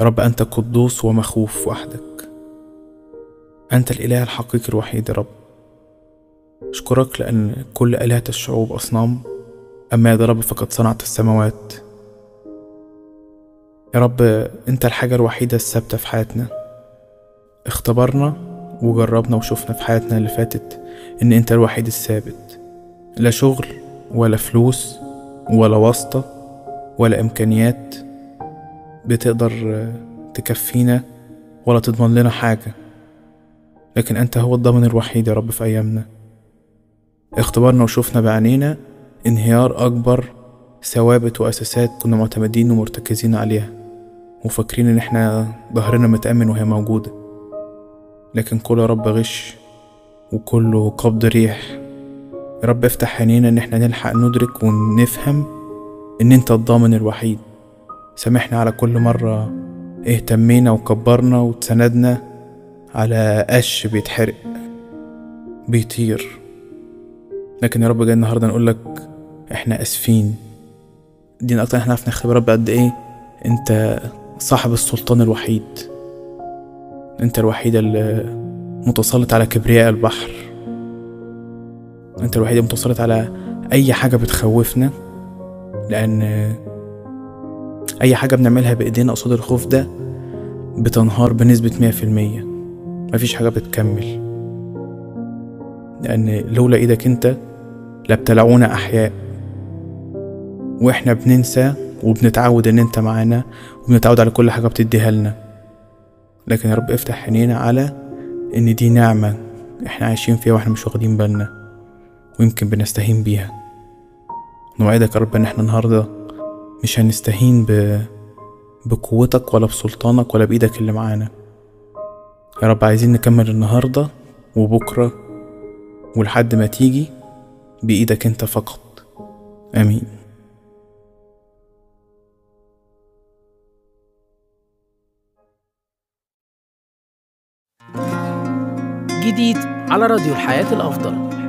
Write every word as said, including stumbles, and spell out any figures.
يا رب أنت قدوس ومخوف وحدك، أنت الإله الحقيقي الوحيد يا رب. أشكرك لأن كل آلهة الشعوب أصنام، أما يا رب فقد صنعت السماوات. يا رب أنت الحاجة الوحيدة الثابتة في حياتنا. اختبرنا وجربنا وشوفنا في حياتنا اللي فاتت إن أنت الوحيد الثابت، لا شغل ولا فلوس ولا واسطة ولا إمكانيات بتقدر تكفينا ولا تضمن لنا حاجة، لكن أنت هو الضامن الوحيد يا رب في أيامنا. اختبرنا وشوفنا بعينينا انهيار أكبر ثوابت وأساسات كنا معتمدين ومرتكزين عليها وفاكرين إن احنا ظهرنا متأمن وهي موجودة، لكن كله يا رب غش وكله قبض ريح. يا رب افتح عينينا إن احنا نلحق ندرك ونفهم إن انت الضامن الوحيد. سامحنا على كل مرة اهتمينا وكبرنا وتسندنا على قش بيتحرق بيطير، لكن يا رب جاي النهارده نقولك احنا اسفين. دي اكتر احنا عرفنا نختبر رب قد ايه انت صاحب السلطان الوحيد، انت الوحيد المتسلط على كبرياء البحر، انت الوحيد المتسلط على اي حاجة بتخوفنا، لان اي حاجة بنعملها بايدينا قصاد الخوف ده بتنهار بنسبة مية في المية، مفيش حاجة بتكمل، لان لولا ايدك انت لابتلعونا احياء. واحنا بننسى وبنتعود ان انت معانا وبنتعود على كل حاجة بتديها لنا، لكن يا رب افتح عينينا على ان دي نعمة احنا عايشين فيها واحنا مش واخدين بالنا ويمكن بنستهين بيها. نوعدك يا رب ان احنا النهاردة مش هنستهين ب... بقوتك ولا بسلطانك ولا بايدك اللي معانا. يا رب عايزين نكمل النهاردة وبكرة ولحد ما تيجي بايدك انت فقط. امين. جديد على راديو الحياة الأفضل.